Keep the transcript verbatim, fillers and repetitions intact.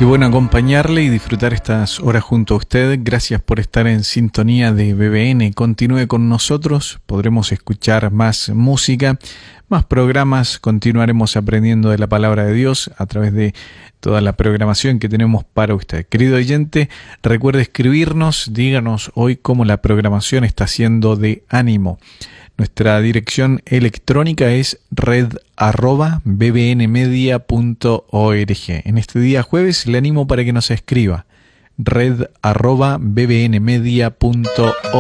Qué bueno acompañarle y disfrutar estas horas junto a usted. Gracias por estar en sintonía de B B N. Continúe con nosotros, podremos escuchar más música, más programas, continuaremos aprendiendo de la palabra de Dios a través de toda la programación que tenemos para usted. Querido oyente, recuerde escribirnos, díganos hoy cómo la programación está siendo de ánimo. Nuestra dirección electrónica es red arroba bbnmedia punto org. En este día jueves le animo para que nos escriba red arroba bbnmedia punto org.